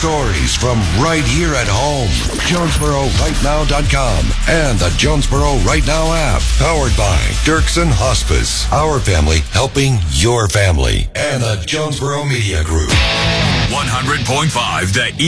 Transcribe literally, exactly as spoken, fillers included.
stories from right here at home. Jonesboro Right Now dot com and the Jonesboro Right Now app. Powered by Dirksen Hospice. Our family helping your family. And the Jonesboro Media Group. one hundred point five The